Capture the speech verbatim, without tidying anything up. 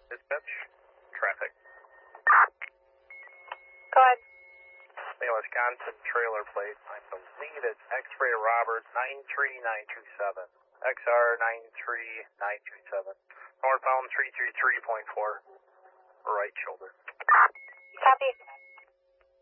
Dispatch, traffic. Go ahead. The Wisconsin trailer plate, I believe it's X-Ray Robert nine three nine two seven. X R nine three nine two seven. Northbound three three three point four. Right shoulder. Copy.